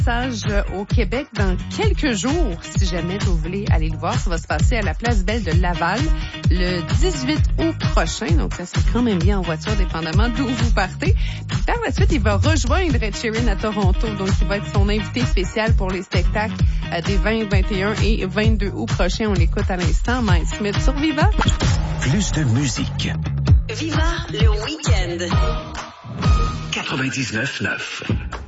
passage au Québec dans quelques jours. Si jamais vous voulez aller le voir, ça va se passer à la Place Belle de Laval le 18 août prochain. Donc, ça serait quand même bien en voiture, dépendamment d'où vous partez. Puis par la suite, il va rejoindre Ed Sheeran à Toronto. Donc, il va être son invité spécial pour les spectacles des 20, 21 et 22 août prochains. On l'écoute à l'instant. Mike Smith sur Viva. Plus de musique. Viva le week-end. 99.9.